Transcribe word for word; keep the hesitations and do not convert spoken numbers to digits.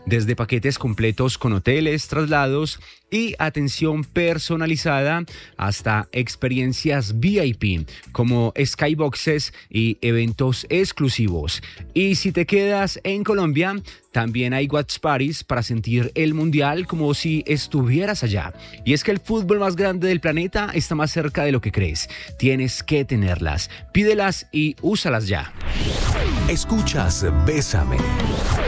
desde paquetes completos con hoteles, traslados y atención personalizada hasta experiencias V I P como skyboxes y eventos exclusivos. Y si te quedas en Colombia, también hay watch parties para sentir el mundial como si estuvieras allá. Y es que el fútbol más grande del planeta está más cerca de lo que crees. Tienes que tenerlas. Pídelas y úsalas ya. Escuchas Bésame.